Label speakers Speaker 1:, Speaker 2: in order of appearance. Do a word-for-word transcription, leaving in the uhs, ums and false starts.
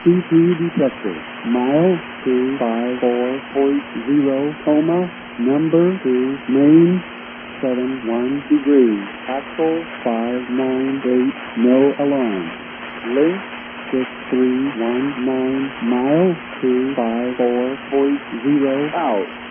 Speaker 1: C P detector. Mile two five four point zero, coma, number two, main, seven one degrees. Axle five nine eight, no alarm. Link six three one nine, mile two five four point zero, out.